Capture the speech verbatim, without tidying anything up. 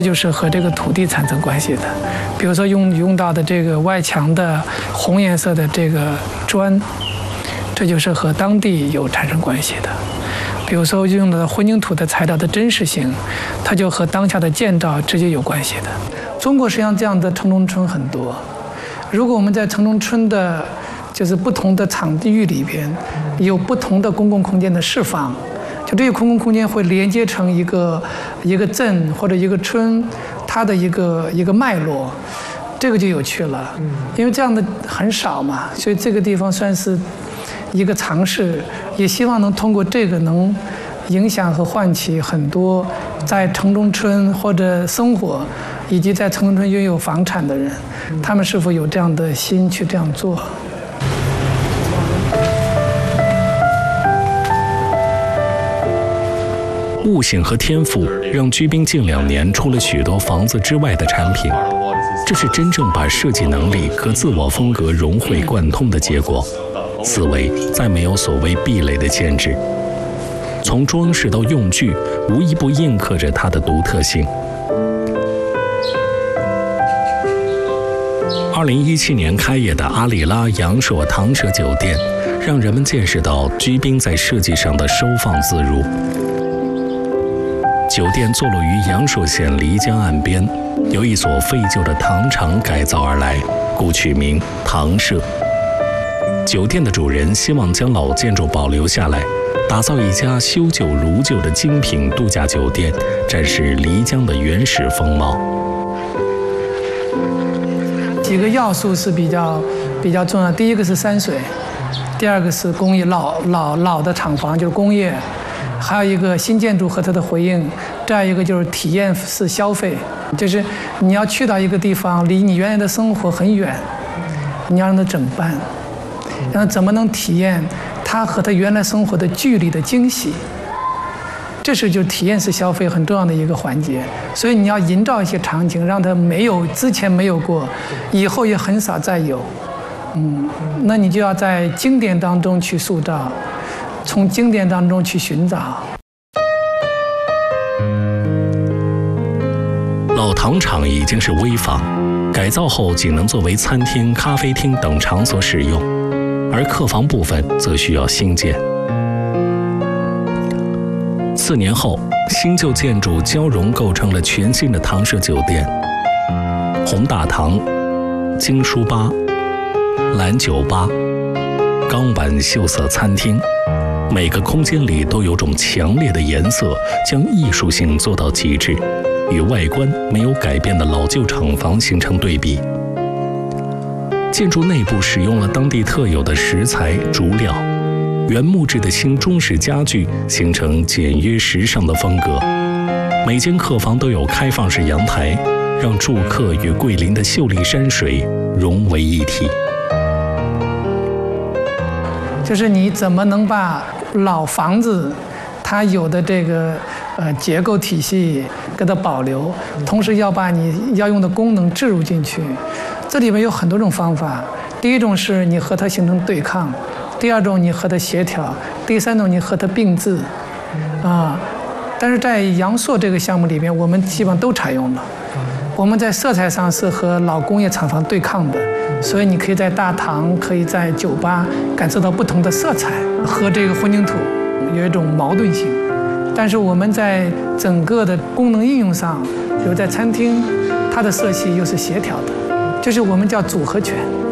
就是和这个土地产生关系的。比如说用用到的这个外墙的红颜色的这个砖，这就是和当地有产生关系的。比如说用到的混凝土的材料的真实性，它就和当下的建造直接有关系的。中国实际上这样的城中村很多，如果我们在城中村的，就是不同的场域里边，有不同的公共空间的释放。就这个公共空间会连接成一个一个镇或者一个村，它的一个一个脉络，这个就有趣了。因为这样的很少嘛，所以这个地方算是一个尝试，也希望能通过这个能影响和唤起很多在城中村或者生活，以及在城中村拥有房产的人，他们是否有这样的心去这样做。 悟性和天赋让居兵近两年出了许多房子之外的产品，这是真正把设计能力和自我风格融会贯通的结果。思维再没有所谓壁垒的限制，从装饰到用具，无一不印刻着它的独特性。二零一七年开业的阿里拉阳朔唐舍酒店，让人们见识到居兵在设计上的收放自如。酒店坐落于阳朔县漓江岸边，由一所废旧的糖厂改造而来，故取名唐舍。酒店的主人希望将老建筑保留下来，打造一家修旧如旧的精品度假酒店，展示漓江的原始风貌。 几个要素是比较比较重要，第一个是山水，第二个是工业老老老的厂房，就是工业。还有一个新建筑和它的回应，再一个就是体验式消费，就是你要去到一个地方，离你原来的生活很远，你要让它怎么办？让它怎么能体验它和它原来生活的距离的惊喜？这是就是体验式消费很重要的一个环节。所以你要营造一些场景，让它没有之前没有过，以后也很少再有。嗯，那你就要在经典当中去塑造。从经典当中去寻找。 老糖厂已经是危房，改造后仅能作为餐厅、咖啡厅等场所使用，而客房部分则需要新建。四年后，新旧建筑交融，构成了全新的唐舍酒店。红大堂、金书吧、蓝酒吧、钢板秀色餐厅。每个空间里都有种强烈的颜色，将艺术性做到极致，与外观没有改变的老旧厂房形成对比。建筑内部使用了当地特有的石材、竹料，原木质的新中式家具形成简约时尚的风格。每间客房都有开放式阳台，让住客与桂林的秀丽山水融为一体。 就是你怎么能把老房子它有的这个呃结构体系给它保留，同时要把你要用的功能置入进去。这里面有很多种方法，第一种是你和它形成对抗，第二种你和它协调，第三种你和它并置啊。但是在阳朔这个项目里面，我们基本上都采用了。我们在色彩上是和老工业厂房对抗的，所以你可以在大堂，可以在酒吧感受到不同的色彩，和这个混凝土有一种矛盾性。但是我们在整个的功能应用上，比如在餐厅，它的色系又是协调的，就是我们叫组合拳。